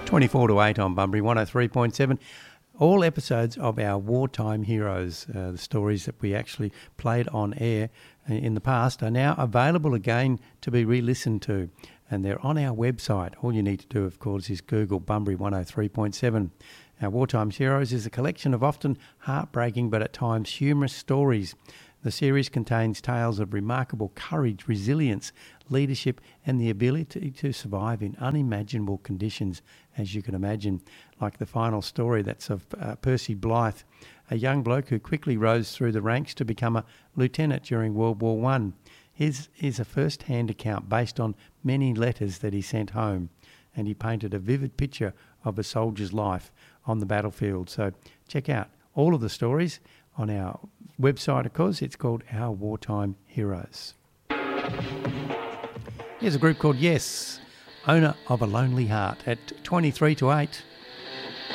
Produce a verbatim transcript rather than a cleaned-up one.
twenty-four to eight on Bunbury one oh three point seven. All episodes of our Wartime Heroes, uh, the stories that we actually played on air in the past, are now available again to be re-listened to. And they're on our website. All you need to do, of course, is Google Bunbury one oh three point seven. Our Wartime Heroes is a collection of often heartbreaking but at times humorous stories. The series contains tales of remarkable courage, resilience, leadership and the ability to survive in unimaginable conditions, as you can imagine, like the final story that's of uh, Percy Blythe, a young bloke who quickly rose through the ranks to become a lieutenant during World War One. His is a first-hand account based on many letters that he sent home, and he painted a vivid picture of a soldier's life on the battlefield. So check out all of the stories on our website, of course. It's called Our Wartime Heroes. Here's a group called Yes, Owner of a Lonely Heart, at twenty-three to eight.